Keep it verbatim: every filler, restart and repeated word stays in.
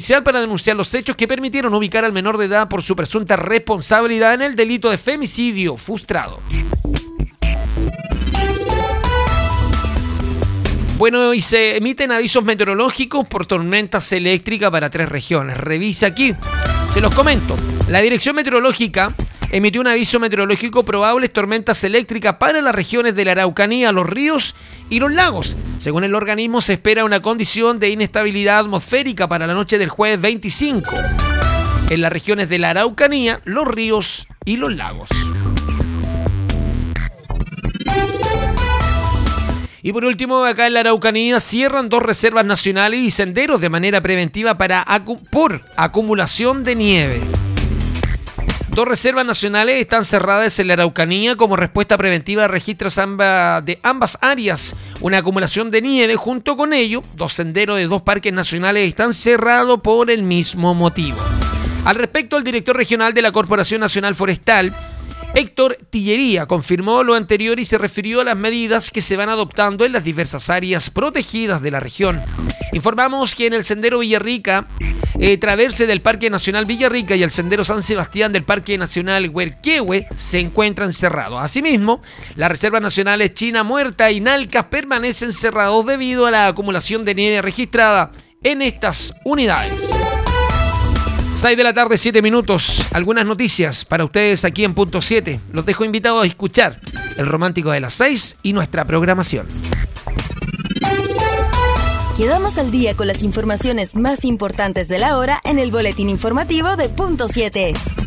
judicial para denunciar los hechos que permitieron ubicar al menor de edad por su presunta responsabilidad en el delito de femicidio frustrado. Bueno, y se emiten avisos meteorológicos por tormentas eléctricas para tres regiones. Revisa aquí, se los comento. La Dirección Meteorológica emitió un aviso meteorológico probables tormentas eléctricas para las regiones de la Araucanía, los ríos y los lagos. Según el organismo, se espera una condición de inestabilidad atmosférica para la noche del jueves veinticinco en las regiones de la Araucanía, los ríos y los lagos. Y por último, acá en la Araucanía cierran dos reservas nacionales y senderos de manera preventiva para acu- por acumulación de nieve. Dos reservas nacionales están cerradas en la Araucanía como respuesta preventiva a registros amba, de ambas áreas. Una acumulación de nieve. Junto con ello, dos senderos de dos parques nacionales están cerrados por el mismo motivo. Al respecto, el director regional de la Corporación Nacional Forestal, Héctor Tillería, confirmó lo anterior y se refirió a las medidas que se van adoptando en las diversas áreas protegidas de la región. Informamos que en el Sendero Villarrica, eh, Traverse del Parque Nacional Villarrica y el Sendero San Sebastián del Parque Nacional Huerquehue se encuentran cerrados. Asimismo, las reservas nacionales China Muerta y Nalcas permanecen cerrados debido a la acumulación de nieve registrada en estas unidades. seis de la tarde, siete minutos. Algunas noticias para ustedes aquí en Punto siete. Los dejo invitados a escuchar El Romántico de las seis y nuestra programación. Quedamos al día con las informaciones más importantes de la hora en el boletín informativo de Punto siete.